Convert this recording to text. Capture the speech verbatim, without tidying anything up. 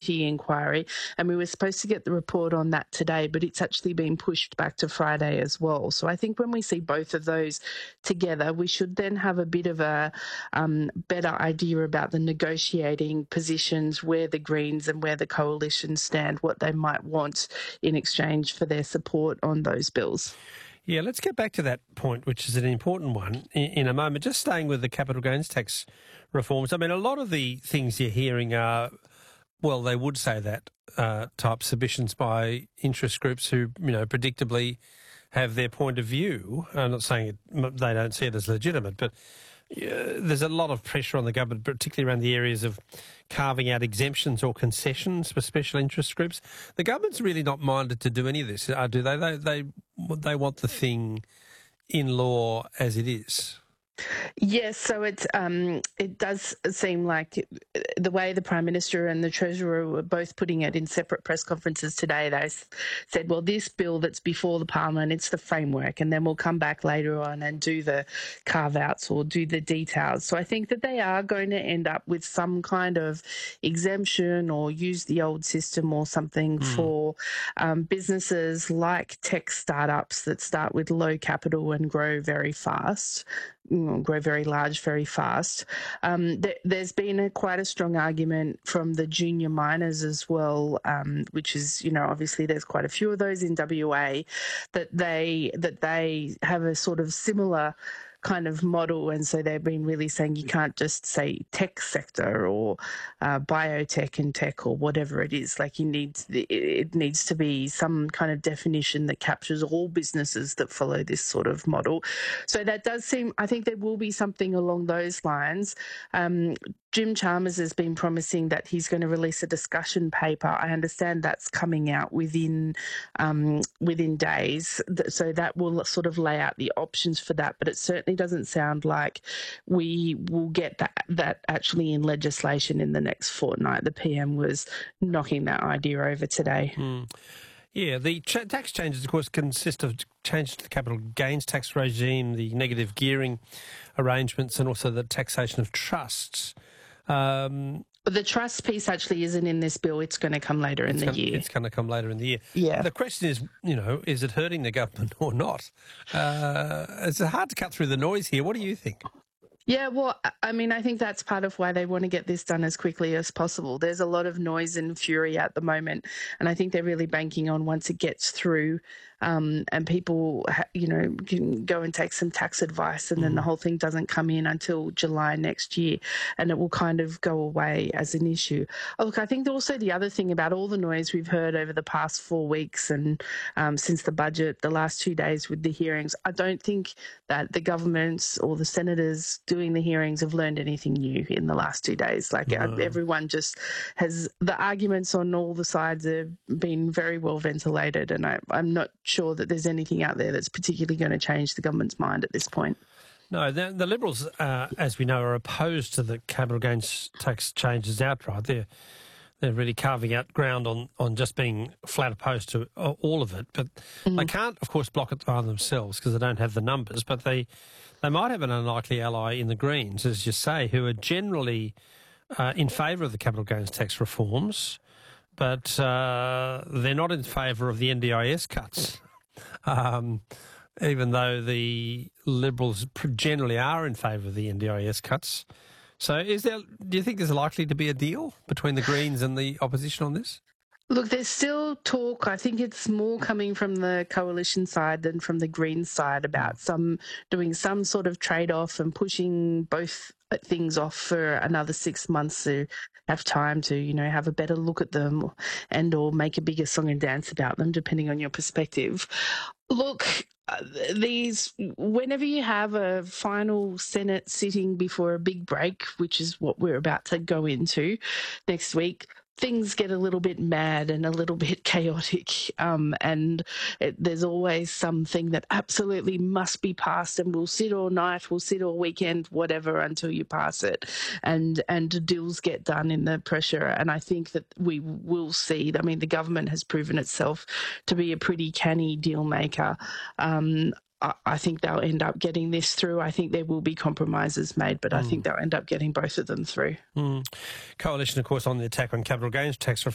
committee inquiry, and we were supposed to get the report on that today, but it's actually been pushed back to Friday as well. So I think when we see both of those together, we should then have a bit of a um, better idea about the negotiating positions, where the Greens and where the Coalition stand, what they might want in exchange for their support on those bills. Yeah, let's get back to that point, which is an important one, in, in a moment. Just staying with the capital gains tax reforms, I mean, a lot of the things you're hearing are, well, they would say that uh, type submissions by interest groups who, you know, predictably have their point of view. I'm not saying it, they don't see it as legitimate, but uh, there's a lot of pressure on the government, particularly around the areas of carving out exemptions or concessions for special interest groups. The government's really not minded to do any of this, uh, do they? They they they want the thing in law as it is. Yes, so it um, it does seem like the way the Prime Minister and the Treasurer were both putting it in separate press conferences today, they said, well, this bill that's before the Parliament, it's the framework, and then we'll come back later on and do the carve-outs or do the details. So I think that they are going to end up with some kind of exemption or use the old system or something mm. for um, businesses like tech startups that start with low capital and grow very fast. grow very large very fast. Um, th- there's been a, quite a strong argument from the junior miners as well, um, which is, you know, obviously there's quite a few of those in W A, that they that they have a sort of similar kind of model, and so they've been really saying you can't just say tech sector or uh, biotech and tech or whatever it is. Like you need, it needs to be some kind of definition that captures all businesses that follow this sort of model. So that does seem, I think there will be something along those lines. Um, Jim Chalmers has been promising that he's going to release a discussion paper. I understand that's coming out within um, within days, so that will sort of lay out the options for that. But it certainly doesn't sound like we will get that that actually in legislation in the next fortnight. The P M was knocking that idea over today. Mm. Yeah, the ch- tax changes, of course, consist of changes to the capital gains tax regime, the negative gearing arrangements, and also the taxation of trusts. Um, the trust piece actually isn't in this bill. It's going to come later in the gonna, year. It's going to come later in the year. Yeah. The question is, you know, is it hurting the government or not? Uh, it's hard to cut through the noise here. What do you think? Yeah, well, I mean, I think that's part of why they want to get this done as quickly as possible. There's a lot of noise and fury at the moment, and I think they're really banking on once it gets through um, and people, ha- you know, can go and take some tax advice, and then mm. the whole thing doesn't come in until July next year, and it will kind of go away as an issue. Oh, look, I think also the other thing about all the noise we've heard over the past four weeks and um, since the budget, the last two days with the hearings, I don't think that the governments or the senators doing the hearings have learned anything new in the last two days. Like no. everyone just has, the arguments on all the sides have been very well ventilated, and I, I'm not sure that there's anything out there that's particularly going to change the government's mind at this point. No, the, the Liberals, uh, as we know, are opposed to the capital gains tax changes outright. They're they're really carving out ground on, on just being flat opposed to all of it. But mm. they can't, of course, block it by themselves because they don't have the numbers. But they they might have an unlikely ally in the Greens, as you say, who are generally uh, in favour of the capital gains tax reforms, but uh, they're not in favour of the N D I S cuts, um, even though the Liberals generally are in favour of the N D I S cuts. So is there? Do you think there's likely to be a deal between the Greens and the opposition on this? Look, there's still talk. I think it's more coming from the coalition side than from the Greens side about some doing some sort of trade-off and pushing both things off for another six months to have time to, you know, have a better look at them and or make a bigger song and dance about them, depending on your perspective. Look, uh, these, whenever you have a final Senate sitting before a big break, which is what we're about to go into next week, things get a little bit mad and a little bit chaotic, um, and it, there's always something that absolutely must be passed, and we'll sit all night, we'll sit all weekend, whatever, until you pass it, and and deals get done in the pressure. And I think that we will see, I mean, the government has proven itself to be a pretty canny deal maker. Um, I think they'll end up getting this through. I think there will be compromises made, but mm. I think they'll end up getting both of them through. Mm. Coalition, of course, on the attack on capital gains tax reform.